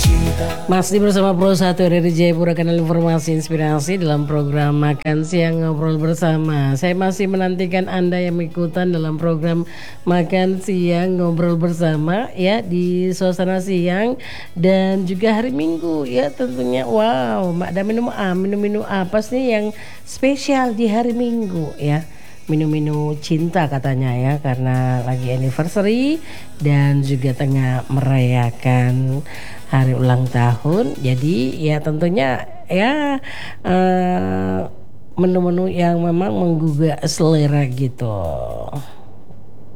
Masih bersama Pro 1 dari Jayapura, kanal informasi inspirasi dalam program Makan Siang Ngobrol Bersama. Saya masih menantikan Anda yang ikutan dalam program Makan Siang Ngobrol Bersama ya, di suasana siang dan juga hari Minggu ya tentunya. Wow, ada minum apa sih yang spesial di hari Minggu ya? Minum-minum cinta katanya ya, karena lagi anniversary dan juga tengah merayakan hari ulang tahun. Jadi ya tentunya ya menu-menu yang memang menggugah selera gitu.